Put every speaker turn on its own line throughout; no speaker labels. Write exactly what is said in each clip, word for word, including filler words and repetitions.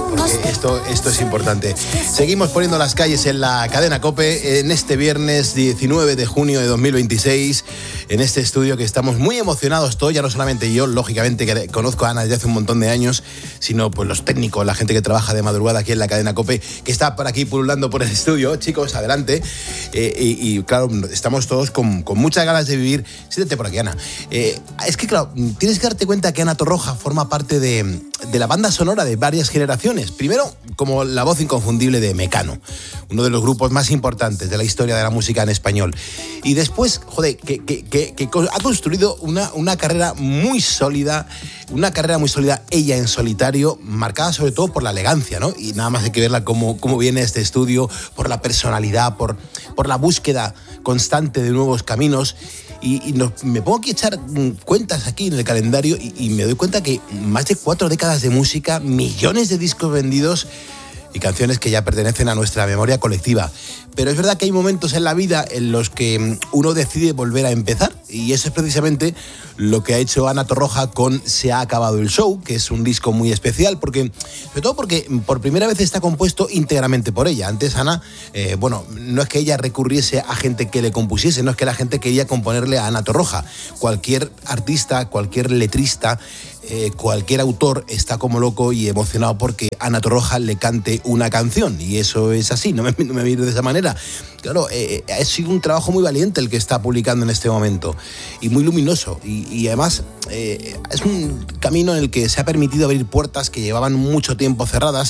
porque esto, esto es importante. Seguimos poniendo las calles en la cadena COPE en este viernes diecinueve de junio de dos mil veintiséis, en este estudio que estamos muy emocionados todos, ya no solamente yo, lógicamente, que conozco a Ana desde hace un montón de años, sino pues los técnicos, la gente que trabaja de madrugada aquí en la cadena COPE, que está por aquí pululando por el estudio. Chicos, adelante. Eh, y, y claro, estamos todos con, con muchas ganas de vivir. Siéntate por aquí, Ana. Eh, es que claro, tienes que darte cuenta que Ana Torroja forma parte de, de la banda sonora de varias generaciones. Primero, como la voz inconfundible de Mecano, uno de los grupos más importantes de la historia de la música en español. Y después, joder, que, que, que, que ha construido una, una carrera muy sólida, una carrera muy sólida, ella en solitario, marcada sobre todo por la elegancia, ¿no? Y nada más hay que verla cómo, cómo viene este estudio, por la personalidad, por, por la búsqueda constante de nuevos caminos. Y, y nos, me pongo aquí a echar cuentas aquí en el calendario y, y me doy cuenta que más de cuatro décadas de música, millones de discos vendidos y canciones que ya pertenecen a nuestra memoria colectiva. Pero es verdad que hay momentos en la vida en los que uno decide volver a empezar, y eso es precisamente lo que ha hecho Ana Torroja con Se ha acabado el show, que es un disco muy especial, porque, sobre todo porque por primera vez está compuesto íntegramente por ella. Antes Ana, eh, bueno, no es que ella recurriese a gente que le compusiese, no es que la gente quería componerle a Ana Torroja. Cualquier artista, cualquier letrista, Eh, cualquier autor está como loco y emocionado porque Ana Torroja le cante una canción, y eso es así, no me, no me miro de esa manera. Claro, eh, ha sido un trabajo muy valiente el que está publicando en este momento y muy luminoso, y, y además eh, es un camino en el que se ha permitido abrir puertas que llevaban mucho tiempo cerradas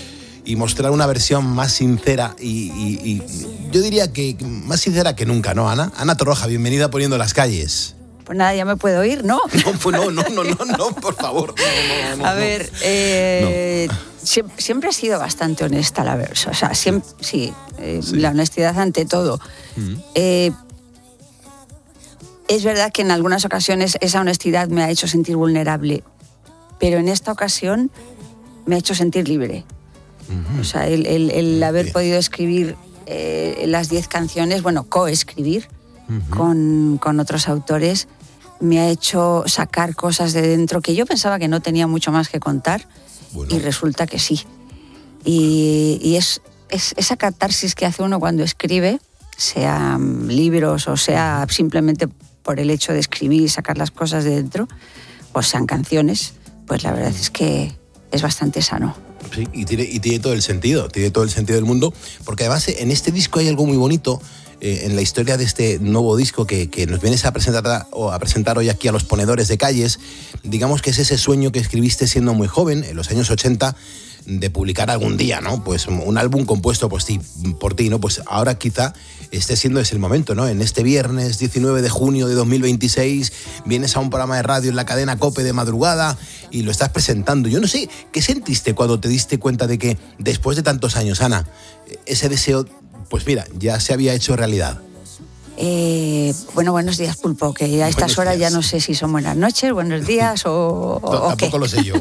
y mostrar una versión más sincera y, y, y yo diría que más sincera que nunca, ¿no, Ana? Ana Torroja, bienvenida a Poniendo las Calles.
Pues nada, ya me puedo ir, ¿no?
No, pues no, no, no, no, no, por favor. No, no, no,
a ver, eh,
no.
siempre, siempre he sido bastante honesta, la verdad. O sea, siempre, sí, eh, sí, la honestidad ante todo. Mm. Eh, es verdad que en algunas ocasiones esa honestidad me ha hecho sentir vulnerable, pero en esta ocasión me ha hecho sentir libre. Mm-hmm. O sea, el, el, el haber Bien. podido escribir eh, las diez canciones, bueno, coescribir, Uh-huh. Con, con otros autores, me ha hecho sacar cosas de dentro que yo pensaba que no tenía mucho más que contar, bueno. Y resulta que sí. Y, y es, es esa catarsis que hace uno cuando escribe, sea libros o sea simplemente por el hecho de escribir y sacar las cosas de dentro, o sean canciones, pues la verdad es que es bastante sano.
Sí, y tiene, y tiene todo el sentido, tiene todo el sentido del mundo, porque además en este disco hay algo muy bonito. Eh, en la historia de este nuevo disco que, que nos vienes a presentar, o a presentar hoy aquí a los ponedores de calles, digamos que es ese sueño que escribiste siendo muy joven, en los años ochenta, de publicar algún día, ¿no? Pues un álbum compuesto pues, ti, por ti, ¿no? Pues ahora quizá esté siendo ese el momento, ¿no? En este viernes diecinueve de junio de dos mil veintiséis vienes a un programa de radio en la cadena COPE de madrugada y lo estás presentando. Yo no sé, ¿qué sentiste cuando te diste cuenta de que después de tantos años, Ana, ese deseo, pues mira, ya se había hecho realidad?
Eh, bueno, buenos días, Pulpo, que a estas buenos horas días. Ya no sé si son buenas noches, buenos días o, o
no, Tampoco
qué.
Lo sé yo.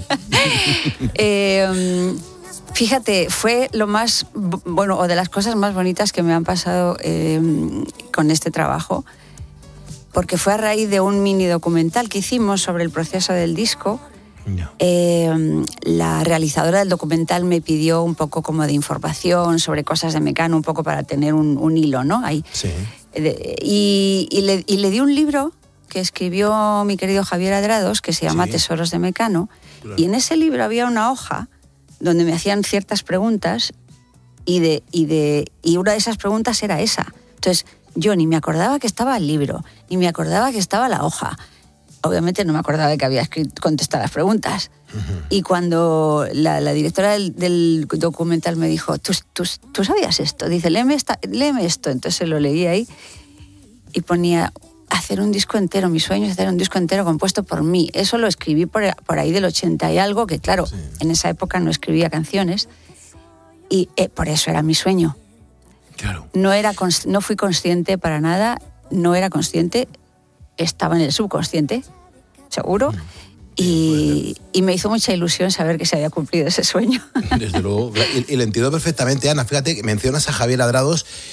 eh, fíjate, fue lo más, bueno, o de las cosas más bonitas que me han pasado eh, con este trabajo, porque fue a raíz de un mini documental que hicimos sobre el proceso del disco. No. Eh, la realizadora del documental me pidió un poco como de información sobre cosas de Mecano, un poco para tener un, un hilo, ¿no? Ahí.
Sí.
Y, y, le, y le di un libro que escribió mi querido Javier Adrados, que se llama sí. Tesoros de Mecano, claro. Y en ese libro había una hoja donde me hacían ciertas preguntas y, de, y, de, y una de esas preguntas era esa. Entonces yo ni me acordaba que estaba el libro, ni me acordaba que estaba la hoja. Obviamente no me acordaba de que había escrito, contestado las preguntas. Uh-huh. Y cuando la, la directora del, del documental me dijo, ¿Tú, tú, ¿tú sabías esto? Dice, léeme, esta, léeme esto. Entonces lo leí ahí y ponía, hacer un disco entero, mi sueño es hacer un disco entero compuesto por mí. Eso lo escribí por, por ahí del ochenta y algo, que claro, sí. En esa época no escribía canciones y eh, por eso era mi sueño.
Claro.
No, era, no fui consciente para nada, no era consciente, estaba en el subconsciente, seguro, y, y me hizo mucha ilusión saber que se había cumplido ese sueño.
Desde luego, y, y lo entiendo perfectamente, Ana. Fíjate que mencionas a Javier Adrados,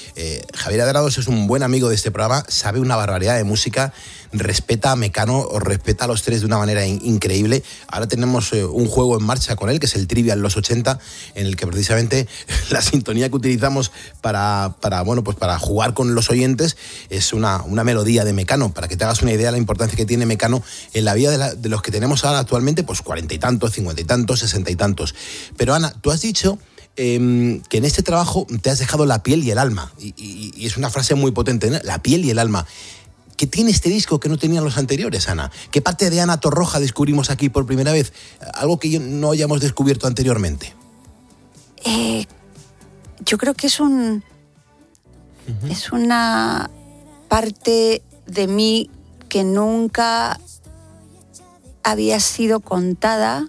Eh, Javier Adrados es un buen amigo de este programa, sabe una barbaridad de música, respeta a Mecano, os respeta a los tres de una manera in- increíble. Ahora tenemos eh, un juego en marcha con él, que es el Trivial Los ochenta, en el que precisamente la sintonía que utilizamos para, para, bueno, pues para jugar con los oyentes es una, una melodía de Mecano, para que te hagas una idea de la importancia que tiene Mecano en la vida de, la, de los que tenemos ahora actualmente, pues cuarenta y tantos, cincuenta y tantos, sesenta y tantos. Pero Ana, tú has dicho eh, que en este trabajo te has dejado la piel y el alma, y, y, y es una frase muy potente, ¿no? La piel y el alma. ¿Qué tiene este disco que no tenían los anteriores, Ana? ¿Qué parte de Ana Torroja descubrimos aquí por primera vez? Algo que no hayamos descubierto anteriormente.
Eh, yo creo que es un uh-huh. es una parte de mí que nunca había sido contada,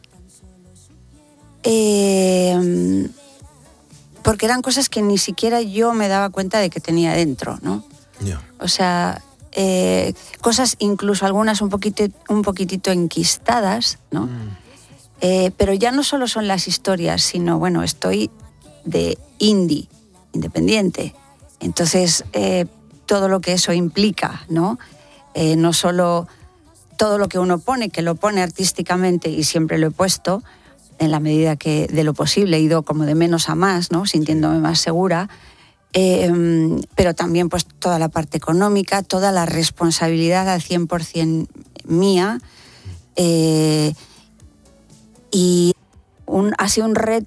eh, porque eran cosas que ni siquiera yo me daba cuenta de que tenía dentro, ¿no?
Yeah.
O sea, eh, cosas incluso algunas un poquito, un poquitito enquistadas, ¿no? Mm. Eh, pero ya no solo son las historias, sino, bueno, estoy de indie, independiente. Entonces, eh, todo lo que eso implica, ¿no? Eh, no solo todo lo que uno pone, que lo pone artísticamente, y siempre lo he puesto, en la medida que de lo posible he ido como de menos a más, ¿no? Sintiéndome más segura. Eh, pero también pues toda la parte económica, toda la responsabilidad al cien por ciento mía. Eh, y un, ha sido un reto